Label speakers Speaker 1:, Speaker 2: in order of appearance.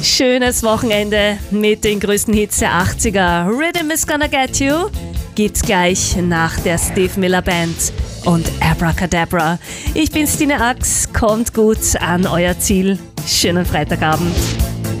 Speaker 1: Schönes Wochenende mit den größten Hits der 80er. Rhythm is Gonna Get You gibt's gleich nach der Steve Miller Band und Abracadabra. Ich bin Stine Ax, kommt gut an euer Ziel. Schönen Freitagabend.